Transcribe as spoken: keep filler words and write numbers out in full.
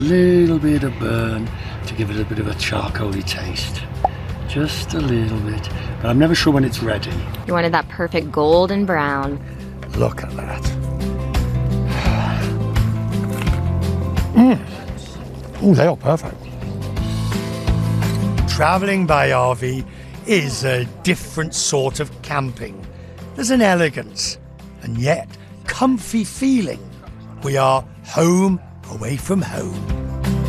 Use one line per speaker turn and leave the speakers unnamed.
Little bit of burn to give it a bit of a charcoaly taste. Just a little bit. But I'm never sure when it's ready.
You wanted that perfect golden brown.
Look at that. Mm. Oh, they are perfect. Travelling by R V is a different sort of camping. There's an elegance and yet comfy feeling. We are home away from home.